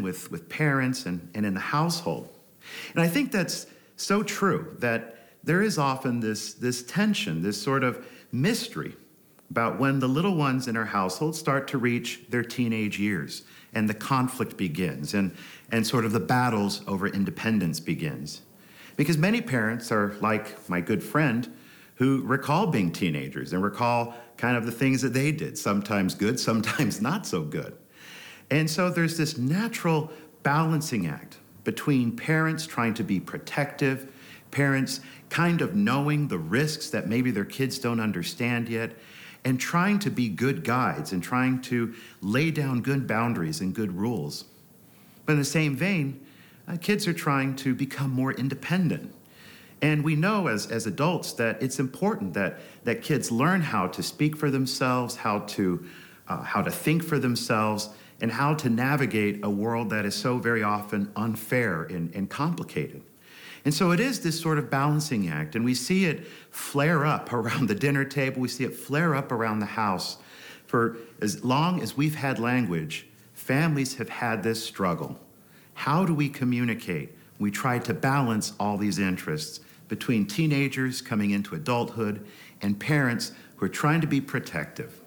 with parents and in the household. And I think that's so true, that there is often this tension, this sort of mystery about when the little ones in our household start to reach their teenage years and the conflict begins and sort of the battles over independence begins. Because many parents are like my good friend who recall being teenagers and recall kind of the things that they did, sometimes good, sometimes not so good. And so there's this natural balancing act between parents trying to be protective, parents kind of knowing the risks that maybe their kids don't understand yet, and trying to be good guides and trying to lay down good boundaries and good rules. But in the same vein, kids are trying to become more independent. And we know as adults that it's important that kids learn how to speak for themselves, how to think for themselves, and how to navigate a world that is so very often unfair and complicated. And so it is this sort of balancing act, and we see it flare up around the dinner table. We see it flare up around the house. For as long as we've had language, families have had this struggle. How do we communicate? We try to balance all these interests between teenagers coming into adulthood and parents who are trying to be protective.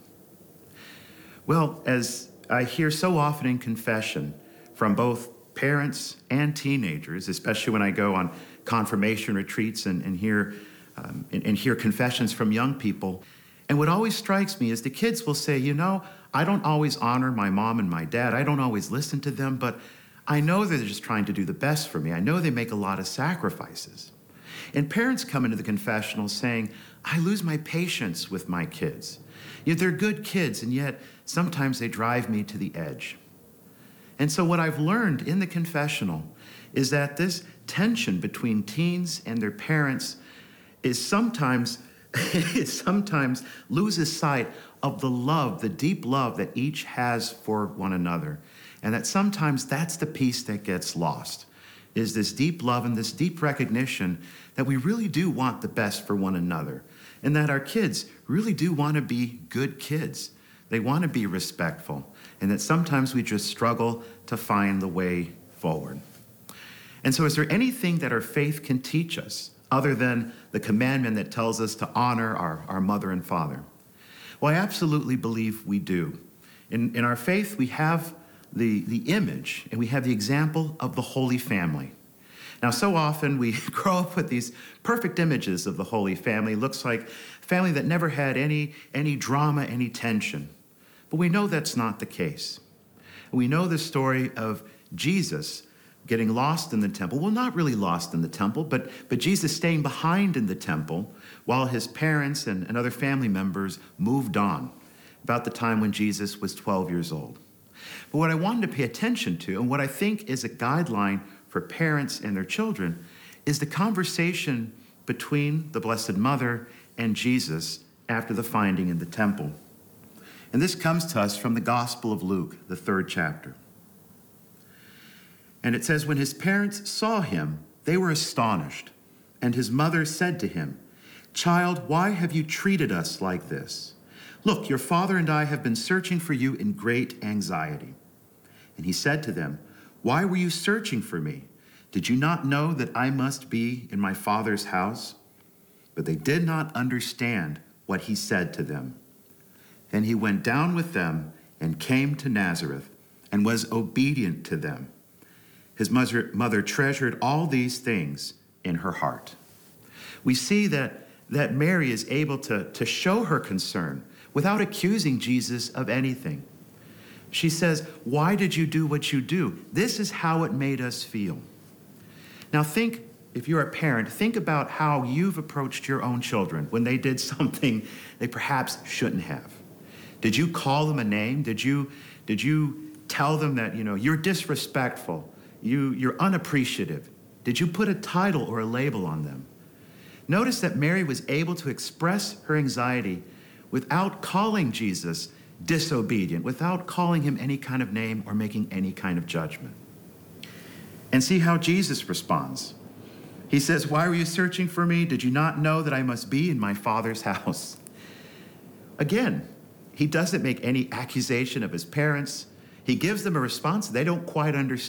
Well, as I hear so often in confession from both parents and teenagers, especially when I go on confirmation retreats and hear confessions from young people. And what always strikes me is the kids will say, I don't always honor my mom and my dad. I don't always listen to them, but I know they're just trying to do the best for me. I know they make a lot of sacrifices. And parents come into the confessional saying, I lose my patience with my kids. They're good kids, and yet sometimes they drive me to the edge. And so what I've learned in the confessional is that this tension between teens and their parents is sometimes loses sight of the love, the deep love that each has for one another. And that sometimes that's the piece that gets lost, is this deep love and this deep recognition that we really do want the best for one another, and that our kids really do want to be good kids. They want to be respectful, and that sometimes we just struggle to find the way forward. And so is there anything that our faith can teach us other than the commandment that tells us to honor our mother and father? Well, I absolutely believe we do. In our faith, we have the image and we have the example of the Holy Family. Now, so often we grow up with these perfect images of the Holy Family. It looks like a family that never had any drama, any tension. But we know that's not the case. We know the story of Jesus getting lost in the temple. Well, not really lost in the temple, but Jesus staying behind in the temple while his parents and other family members moved on, about the time when Jesus was 12 years old. But what I wanted to pay attention to, and what I think is a guideline for parents and their children, is the conversation between the Blessed Mother and Jesus after the finding in the temple. And this comes to us from the Gospel of Luke, the 3rd chapter. And it says, when his parents saw him, they were astonished. And his mother said to him, "Child, why have you treated us like this? Look, your father and I have been searching for you in great anxiety." And he said to them, "Why were you searching for me? Did you not know that I must be in my Father's house?" But they did not understand what he said to them. Then he went down with them and came to Nazareth and was obedient to them. His mother treasured all these things in her heart. We see that Mary is able to show her concern without accusing Jesus of anything. She says, "Why did you do what you do? This is how it made us feel." Now think, if you're a parent, think about how you've approached your own children when they did something they perhaps shouldn't have. Did you call them a name? Did you tell them that, you're disrespectful, you're unappreciative? Did you put a title or a label on them? Notice that Mary was able to express her anxiety without calling Jesus disobedient, without calling him any kind of name or making any kind of judgment. And see how Jesus responds. He says, "Why were you searching for me? Did you not know that I must be in my Father's house?" Again, he doesn't make any accusation of his parents. He gives them a response they don't quite understand.